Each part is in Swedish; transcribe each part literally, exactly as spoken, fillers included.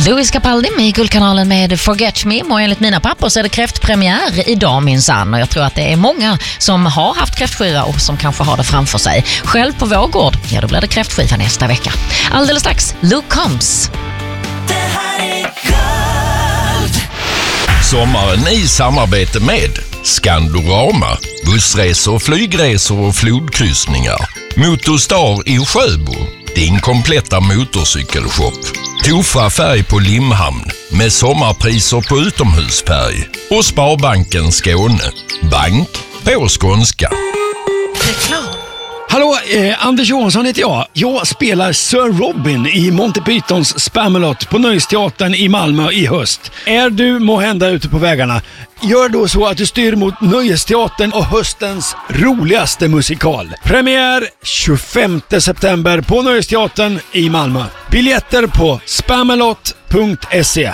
Louis Capaldi med Guldkanalen med Forget Me, och enligt mina papper så är det kräftpremiär idag minsann, och jag tror att det är många som har haft kräftskiva och som kanske har det framför sig. Själv på vår gård, ja då blir det kräftskiva nästa vecka. Alldeles strax, Luke Combs. Det här är Guld. Sommaren i samarbete med Skandorama, bussresor, flygresor och flodkryssningar. Motorstar i Sjöbo, din kompletta motorcykelshop. Tofa färg på Limhamn med sommarpriser på utomhusfärg. Och Sparbanken Skåne, bank på skånska. Reklam. Hallå, eh, Anders Johansson heter jag. Jag spelar Sir Robin i Monty Pythons Spamalot på Nöjesteatern i Malmö i höst. Är du måhända ute på vägarna? Gör då så att du styr mot Nöjesteatern och höstens roligaste musikal. Premiär tjugofemte september på Nöjesteatern i Malmö. Biljetter på spamalot punkt se.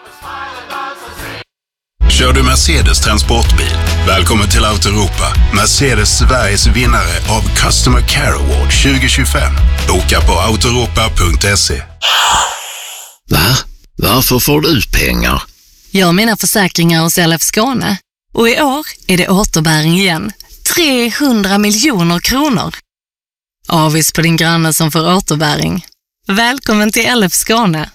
Kör du Mercedes transportbil? Välkommen till Autoropa. Mercedes Sveriges vinnare av Customer Care Award tjugo tjugofem. Boka på autoropa punkt se. Va? Varför får du pengar? Jag har mina försäkringar hos L F Skåne. Och i år är det återbäring igen. trehundra miljoner kronor. Avis på din granne som får återbäring. Välkommen till L F Skåne.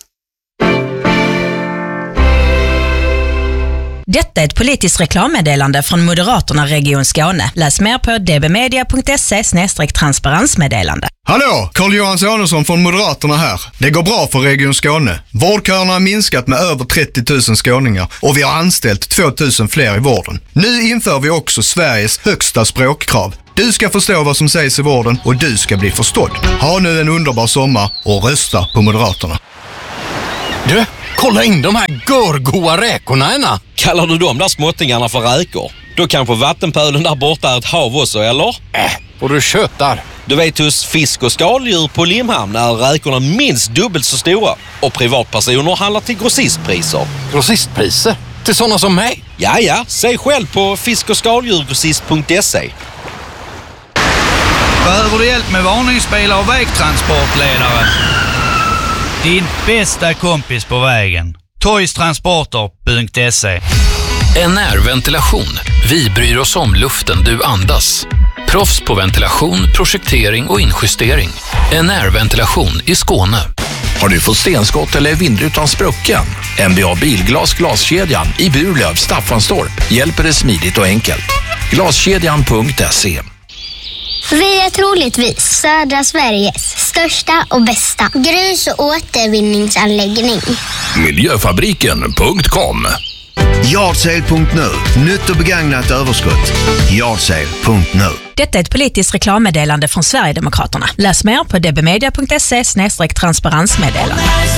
Detta är ett politiskt reklammeddelande från Moderaterna Region Skåne. Läs mer på dbmedia punkt se snedstreck transparensmeddelande. Hallå, Carl-Johan Samuelsson från Moderaterna här. Det går bra för Region Skåne. Vårdköerna har minskat med över trettio tusen skåningar och vi har anställt två tusen fler i vården. Nu inför vi också Sveriges högsta språkkrav. Du ska förstå vad som sägs i vården och du ska bli förstådd. Ha nu en underbar sommar och rösta på Moderaterna. Du, kolla in de här görgoa räkorna ena. Kallar du de där småttingarna för räkor? Då kanske vattenpölen där borta är ett hav också, eller? Äh, och du köttar. Du vet, hos fisk- och skaldjur på Limhamn är räkorna minst dubbelt så stora. Och privatpersoner handlar till grossistpriser. Grossistpriser? Till sådana som mig? Ja, ja. Säg själv på fisk- och skaldjurgrossist punkt se. Behöver du hjälp med varningsbilar och vägtransportledare? Din bästa kompis på vägen. toys transporter punkt se. N R-ventilation. Vi bryr oss om luften du andas. Proffs på ventilation, projektering och injustering. N R-ventilation i Skåne. Har du fått stenskott eller vindrutan sprucken? N B A Bilglas glaskedjan i Burlöv, Staffanstorp hjälper dig smidigt och enkelt. glaskedjan punkt se. Vi är troligtvis södra Sveriges största och bästa grus- och återvinningsanläggning. Miljöfabriken punkt com. Yardsale punkt nu. Nytt och begagnat överskott. Yardsale punkt nu. Detta är ett politiskt reklammeddelande från Sverigedemokraterna. Läs mer på dbmedia punkt se snedstreck transparensmeddelande.